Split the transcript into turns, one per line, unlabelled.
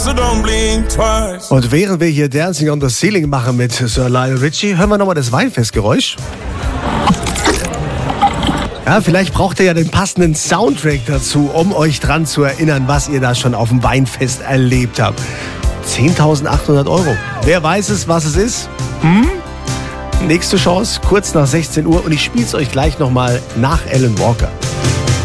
Und während wir hier Dancing on the Ceiling machen mit Sir Lionel Richie, hören wir nochmal das Weinfestgeräusch. Ja, vielleicht braucht ihr ja den passenden Soundtrack dazu, um euch dran zu erinnern, was ihr da schon auf dem Weinfest erlebt habt. 10.800 Euro. Wer weiß es, was es ist? Nächste Chance, kurz nach 16 Uhr. Und ich spiele es euch gleich nochmal nach Alan Walker.